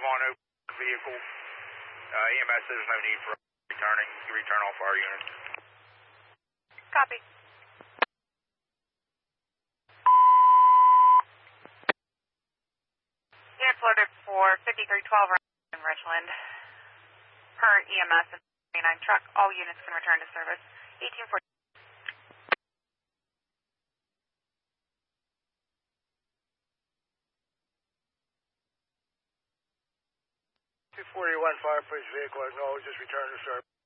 on open vehicle. EMS says there's no need for returning. You return all fire units. Copy. Units loaded for 5312 in Richland. Per EMS and 29 truck, all units can return to service. 1840. 241 fire police vehicle, no, just return to service.